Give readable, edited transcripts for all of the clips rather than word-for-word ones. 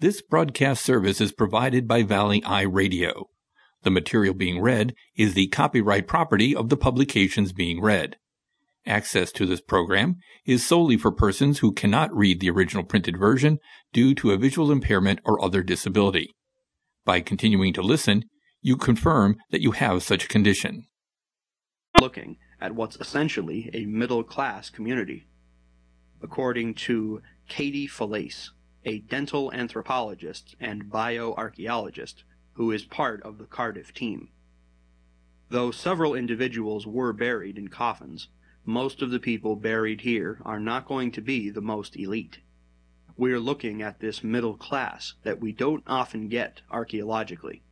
This broadcast service is provided by Valley Eye Radio. The material being read is the copyright property of the publications being read. Access to this program is solely for persons who cannot read the original printed version due to a visual impairment or other disability. By continuing to listen, you confirm that you have such a condition. Looking at what's essentially a middle-class community. According to Katie Falaise, a dental anthropologist and bioarchaeologist who is part of the Cardiff team. Though several individuals were buried in coffins, most of the people buried here are not going to be the most elite. We're looking at this middle class that we don't often get archaeologically.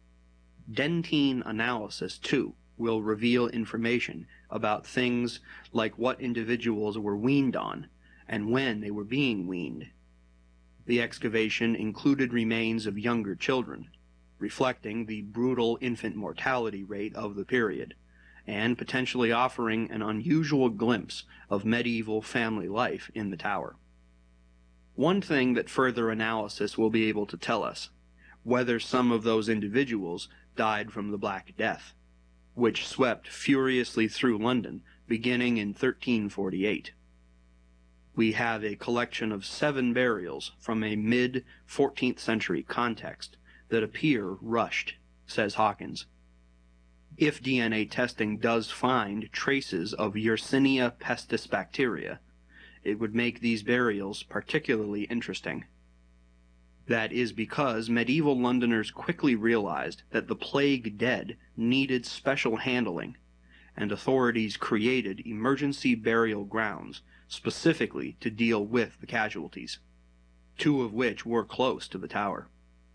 Dentine analysis, too, will reveal information about things like what individuals were weaned on and when they were being weaned. The excavation included remains of younger children, reflecting the brutal infant mortality rate of the period, and potentially offering an unusual glimpse of medieval family life in the tower. One thing that further analysis will be able to tell us, whether some of those individuals died from the Black Death, which swept furiously through London beginning in 1348. We have a collection of 7 burials from a mid-14th century context that appear rushed, says Hawkins. If DNA testing does find traces of Yersinia pestis bacteria, it would make these burials particularly interesting. That is because medieval Londoners quickly realized that the plague dead needed special handling, and authorities created emergency burial grounds specifically to deal with the casualties, 2 of which were close to the tower.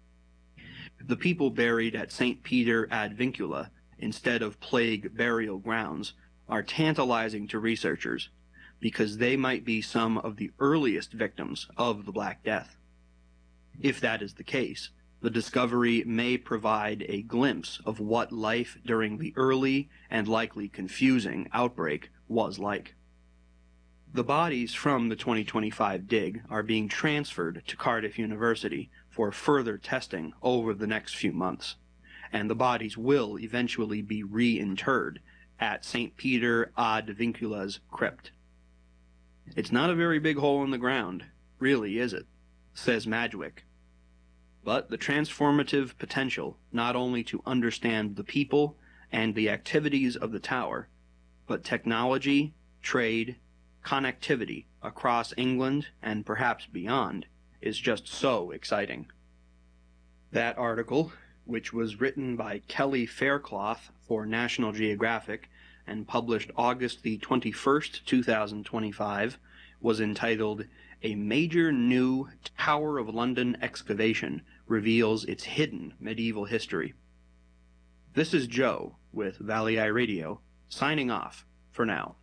The people buried at St. Peter ad Vincula instead of plague burial grounds are tantalizing to researchers because they might be some of the earliest victims of the Black Death. If that is the case, the discovery may provide a glimpse of what life during the early and likely confusing outbreak was like. The bodies from the 2025 dig are being transferred to Cardiff University for further testing over the next few months, and the bodies will eventually be reinterred at St. Peter ad Vincula's crypt. It's not a very big hole in the ground, really, is it? Says Madgwick. But the transformative potential not only to understand the people and the activities of the tower, but technology, trade, connectivity across England and perhaps beyond is just so exciting. That article, which was written by Kelly Faircloth for National Geographic and published August the 21st, 2025, was entitled "A Major New Tower of London Excavation Reveals Its Hidden Medieval History." This is Joe with Valley Eye Radio, signing off for now.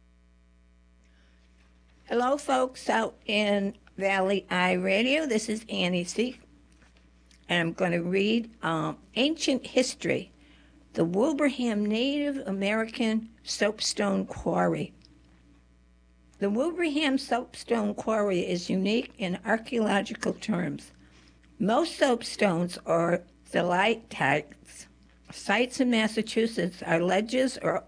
Hello, folks out in Valley Eye Radio. This is Annie C. And I'm going to read Ancient History, the Wilbraham Native American Soapstone Quarry. The Wilbraham Soapstone Quarry is unique in archaeological terms. Most soapstones or stalactites sites in Massachusetts are ledges or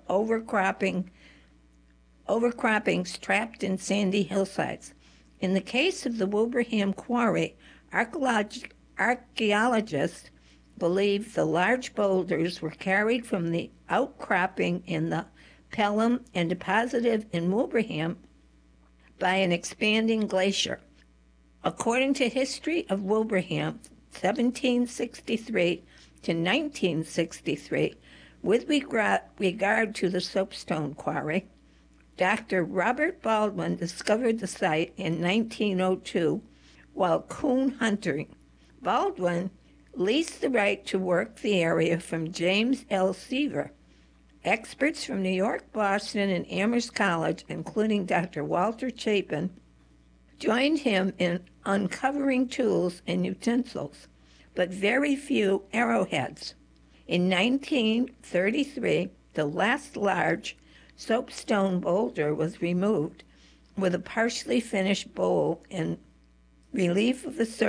overcroppings trapped in sandy hillsides. In the case of the Wilbraham Quarry, archaeologists believe the large boulders were carried from the outcropping in the Pelham and deposited in Wilbraham by an expanding glacier. According to History of Wilbraham, 1763 to 1963, with regard to the soapstone quarry, Dr. Robert Baldwin discovered the site in 1902 while coon hunting. Baldwin leased the right to work the area from James L. Seaver. Experts from New York, Boston, and Amherst College, including Dr. Walter Chapin, joined him in uncovering tools and utensils, but very few arrowheads. In 1933, the last large soapstone boulder was removed with a partially finished bowl in relief of the surface